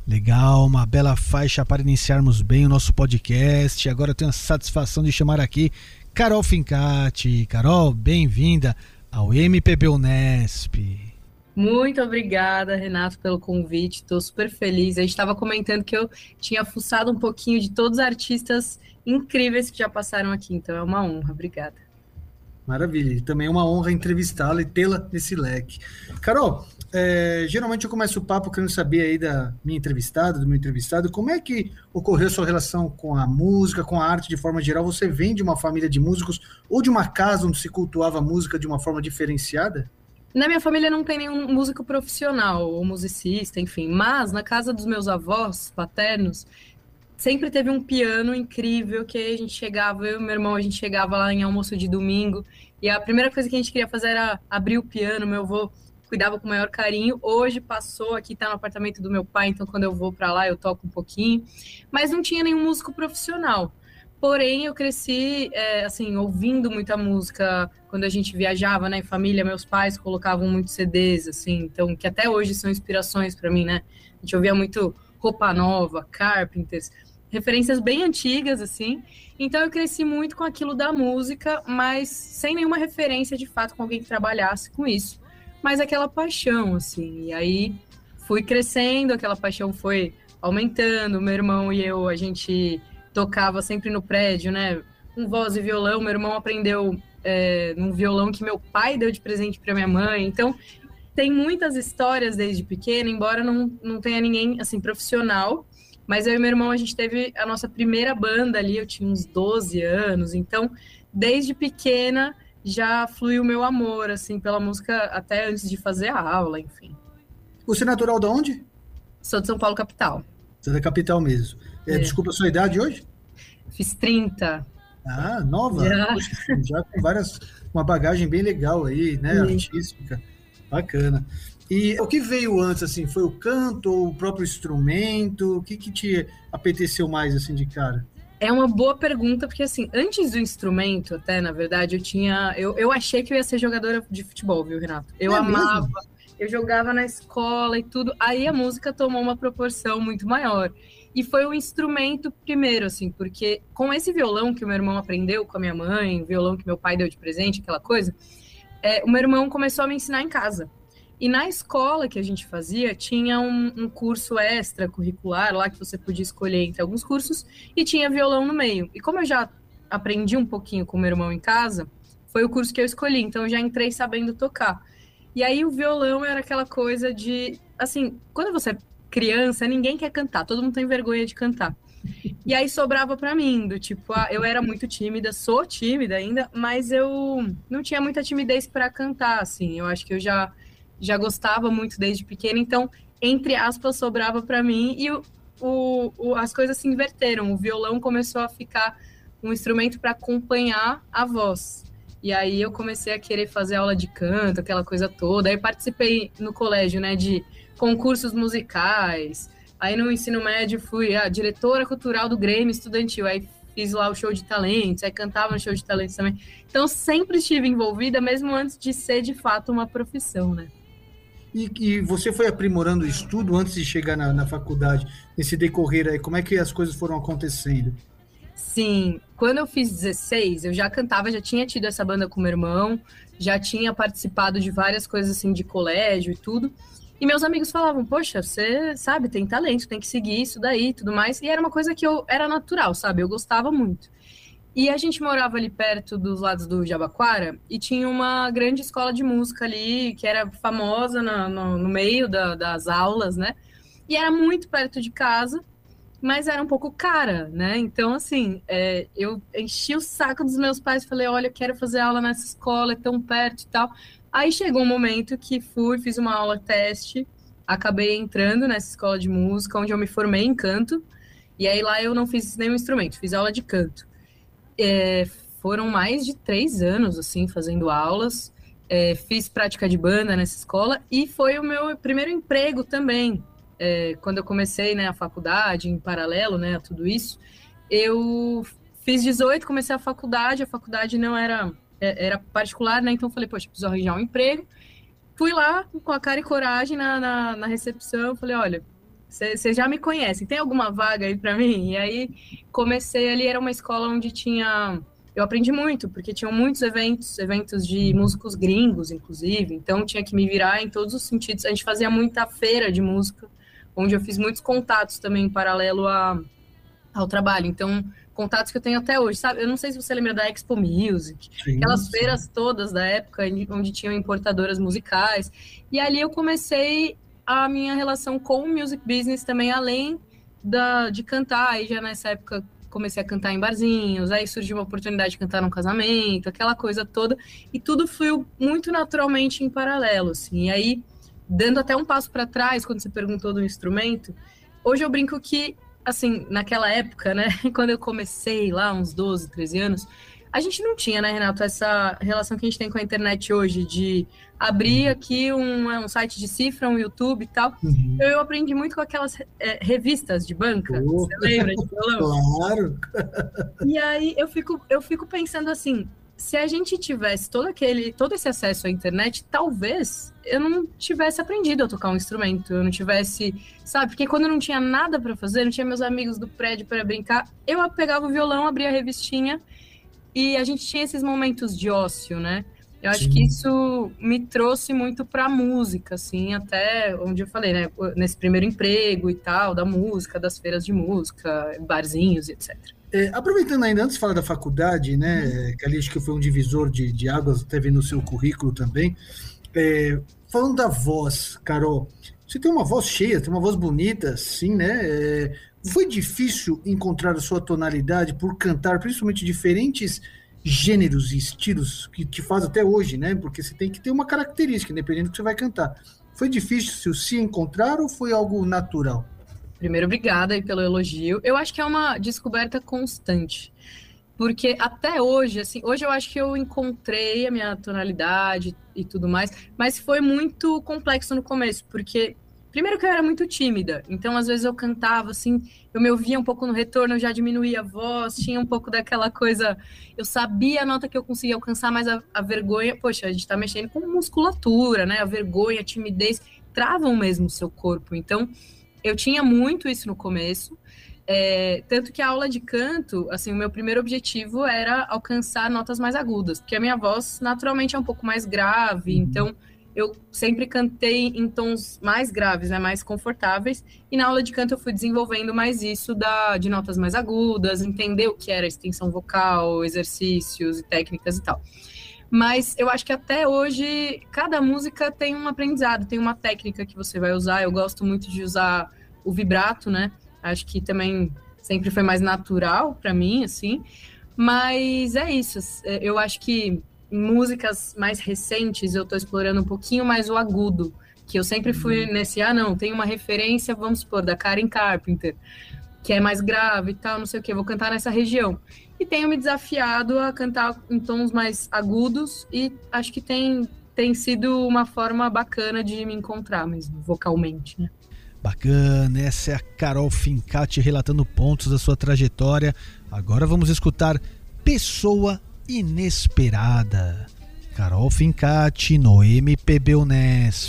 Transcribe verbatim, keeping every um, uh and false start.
Legal, uma bela faixa para iniciarmos bem o nosso podcast. Agora eu tenho a satisfação de chamar aqui Carol Fincati. Carol, bem-vinda ao M P B Unesp. Muito obrigada, Renato, pelo convite. Estou super feliz. A gente estava comentando que eu tinha fuçado um pouquinho de todos os artistas incríveis que já passaram aqui, então é uma honra. Obrigada. Maravilha, e também é uma honra entrevistá-la e tê-la nesse leque. Carol, é, geralmente eu começo o papo querendo saber aí da minha entrevistada, do meu entrevistado, como é que ocorreu a sua relação com a música, com a arte de forma geral? Você vem de uma família de músicos ou de uma casa onde se cultuava a música de uma forma diferenciada? Na minha família não tem nenhum músico profissional ou musicista, enfim, mas na casa dos meus avós paternos, sempre teve um piano incrível que a gente chegava, eu e meu irmão, a gente chegava lá em almoço de domingo e a primeira coisa que a gente queria fazer era abrir o piano. Meu avô cuidava com o maior carinho. Hoje passou aqui, tá no apartamento do meu pai, então quando eu vou para lá eu toco um pouquinho, mas não tinha nenhum músico profissional. Porém, eu cresci, é, assim, ouvindo muita música quando a gente viajava, né, em família. Meus pais colocavam muitos C Ds, assim, então, que até hoje são inspirações para mim, né? A gente ouvia muito Roupa Nova, Carpenters, referências bem antigas, assim. Então, eu cresci muito com aquilo da música, mas sem nenhuma referência, de fato, com alguém que trabalhasse com isso. Mas aquela paixão, assim. E aí, fui crescendo, aquela paixão foi aumentando. Meu irmão e eu, a gente tocava sempre no prédio, né? Com voz e violão. Meu irmão aprendeu é, num violão que meu pai deu de presente para minha mãe. Então, tem muitas histórias desde pequena, embora não, não tenha ninguém, assim, profissional. Mas eu e meu irmão, a gente teve a nossa primeira banda ali, eu tinha uns doze anos. Então, desde pequena, já fluiu o meu amor, assim, pela música, até antes de fazer a aula, enfim. Você é natural de onde? Sou de São Paulo, capital. Você é da capital mesmo. É, É. Desculpa a sua idade hoje? Fiz trinta. Ah, nova? Já. Poxa, já com várias, uma bagagem bem legal aí, né? Sim. Artística. Bacana. E o que veio antes, assim? Foi o canto ou o próprio instrumento? O que que te apeteceu mais, assim, de cara? É uma boa pergunta, porque assim, antes do instrumento, até, na verdade, eu tinha. Eu, eu achei que eu ia ser jogadora de futebol, viu, Renato? Eu É amava, mesmo? eu jogava na escola e tudo. Aí a música tomou uma proporção muito maior. E foi o instrumento primeiro, assim, porque com esse violão que o meu irmão aprendeu com a minha mãe, violão que meu pai deu de presente, aquela coisa, é, o meu irmão começou a me ensinar em casa. E na escola que a gente fazia, tinha um, um curso extra curricular lá que você podia escolher entre alguns cursos e tinha violão no meio. E como eu já aprendi um pouquinho com meu irmão em casa, foi o curso que eu escolhi, então eu já entrei sabendo tocar. E aí o violão era aquela coisa de, assim, quando você é criança, ninguém quer cantar, todo mundo tem vergonha de cantar. E aí sobrava pra mim, do tipo, ah, eu era muito tímida, sou tímida ainda, mas eu não tinha muita timidez pra cantar, assim. Eu acho que eu já já gostava muito desde pequena, então, entre aspas, sobrava pra mim e o, o, o, as coisas se inverteram. O violão começou a ficar um instrumento para acompanhar a voz. E aí eu comecei a querer fazer aula de canto, aquela coisa toda. Aí participei no colégio, né, de concursos musicais. Aí no ensino médio fui a diretora cultural do Grêmio Estudantil. Aí fiz lá o show de talentos, aí cantava no show de talentos também. Então sempre estive envolvida, mesmo antes de ser de fato uma profissão, né? E, e você foi aprimorando o estudo antes de chegar na, na faculdade, nesse decorrer aí, como é que as coisas foram acontecendo? Sim, quando eu fiz dezesseis, eu já cantava, já tinha tido essa banda com meu irmão, já tinha participado de várias coisas assim de colégio e tudo. E meus amigos falavam, poxa, você sabe, tem talento, tem que seguir isso daí e tudo mais. E era uma coisa que eu era natural, sabe? Eu gostava muito. E a gente morava ali perto dos lados do Jabaquara e tinha uma grande escola de música ali, que era famosa na, no, no meio da, das aulas, né? E era muito perto de casa, mas era um pouco cara, né? Então, assim, é, eu enchi o saco dos meus pais e falei, olha, eu quero fazer aula nessa escola, é tão perto e tal. Aí chegou um momento que fui, fiz uma aula teste, acabei entrando nessa escola de música, onde eu me formei em canto, e aí lá eu não fiz nenhum instrumento, fiz aula de canto. É, foram mais de três anos, assim, fazendo aulas. É, fiz prática de banda nessa escola e foi o meu primeiro emprego também. É, quando eu comecei, né, a faculdade, em paralelo, né, a tudo isso, eu fiz dezoito, comecei a faculdade, a faculdade não era, era particular, né, então falei, poxa, preciso arranjar um emprego. Fui lá com a cara e coragem na, na, na recepção, falei, olha, Vocês já me conhecem, tem alguma vaga aí para mim? E aí comecei ali, era uma escola onde tinha... Eu aprendi muito, porque tinham muitos eventos, eventos de músicos gringos, inclusive, então tinha que me virar em todos os sentidos. A gente fazia muita feira de música, onde eu fiz muitos contatos também em paralelo a, ao trabalho. Então, contatos que eu tenho até hoje, sabe? Eu não sei se você lembra da Expo Music, Sim, aquelas sim. feiras todas da época, onde tinham importadoras musicais. E ali eu comecei a minha relação com o music business também, além da, de cantar. Aí já nessa época comecei a cantar em barzinhos, aí surgiu uma oportunidade de cantar num casamento, aquela coisa toda, e tudo fluiu muito naturalmente em paralelo, assim. E aí, dando até um passo para trás, quando você perguntou do instrumento, hoje eu brinco que, assim, naquela época, né, quando eu comecei lá, uns doze, treze anos, a gente não tinha, né, Renato, essa relação que a gente tem com a internet hoje, de abrir aqui um, um site de cifra, um YouTube e tal. Uhum. Eu aprendi muito com aquelas é, revistas de banca, Oh, você lembra de violão? claro. E aí eu fico, eu fico pensando assim, se a gente tivesse todo aquele, todo esse acesso à internet, talvez eu não tivesse aprendido a tocar um instrumento, eu não tivesse, sabe? Porque quando eu não tinha nada para fazer, não tinha meus amigos do prédio para brincar, eu pegava o violão, abria a revistinha e a gente tinha esses momentos de ócio, né? Eu acho Sim. que isso me trouxe muito para a música, assim, até onde eu falei, né? Nesse primeiro emprego e tal, da música, das feiras de música, barzinhos, etcétera. É, aproveitando ainda, antes de falar da faculdade, né, que ali acho que foi um divisor de, de águas, até vendo no seu currículo também, é, falando da voz, Carol, você tem uma voz cheia, tem uma voz bonita, sim, né? É, foi difícil encontrar a sua tonalidade por cantar, principalmente diferentes gêneros e estilos que te faz até hoje, né? Porque você tem que ter uma característica, independente do que você vai cantar. Foi difícil se encontrar ou foi algo natural? Primeiro, obrigada aí pelo elogio. Eu acho que é uma descoberta constante, porque até hoje, assim, hoje eu acho que eu encontrei a minha tonalidade e tudo mais, mas foi muito complexo no começo, porque primeiro que eu era muito tímida, então às vezes eu cantava assim, eu me ouvia um pouco no retorno, eu já diminuía a voz, tinha um pouco daquela coisa, eu sabia a nota que eu conseguia alcançar, mas a, a vergonha, poxa, a gente tá mexendo com musculatura, né? A vergonha, a timidez, travam mesmo o seu corpo, então eu tinha muito isso no começo, é, tanto que a aula de canto, assim, o meu primeiro objetivo era alcançar notas mais agudas, porque a minha voz naturalmente é um pouco mais grave, Uhum. então eu sempre cantei em tons mais graves, né, mais confortáveis, e na aula de canto eu fui desenvolvendo mais isso da, de notas mais agudas, entender o que era extensão vocal, exercícios e técnicas e tal. Mas eu acho que até hoje, cada música tem um aprendizado, tem uma técnica que você vai usar. Eu gosto muito de usar o vibrato, né? Acho que também sempre foi mais natural para mim, assim. Mas é isso. Eu acho que em músicas mais recentes eu tô explorando um pouquinho mais o agudo, que eu sempre fui nesse, ah, não, tem uma referência, vamos supor, da Karen Carpenter, que é mais grave e tal, não sei o que, vou cantar nessa região. E tenho me desafiado a cantar em tons mais agudos e acho que tem, tem sido uma forma bacana de me encontrar mesmo, vocalmente, né? Bacana, essa é a Carol Fincati relatando pontos da sua trajetória. Agora vamos escutar Pessoa Inesperada. Carol Fincati no M P B Unesp.